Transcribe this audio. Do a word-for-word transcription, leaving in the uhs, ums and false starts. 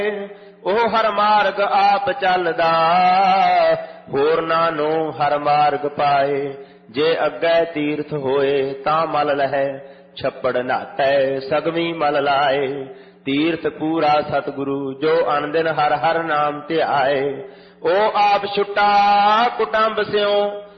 ਉਹ ਹਰ ਮਾਰਗ ਆਪ ਚੱਲਦਾ, ਹੋਰਨਾਂ ਨੂੰ ਹਰ ਮਾਰਗ ਪਾਏ। ਜੇ ਅੱਗੇ ਤੀਰਥ ਹੋਏ ਤਾਂ ਮਲ ਲਹੈ, ਛੱਪੜ ਨਾਟੈ ਸਗਵੀ ਮਲ ਲਾਏ। ਤੀਰਥ ਪੂਰਾ ਸਤਿਗੁਰੂ ਜੋ ਅਨਦਿਨ ਹਰ ਹਰ ਨਾਮ ਧਿਆਏ। ਉਹ ਆਪ ਛੁਟਾ ਕੁਟੰਬ ਸਿਉ,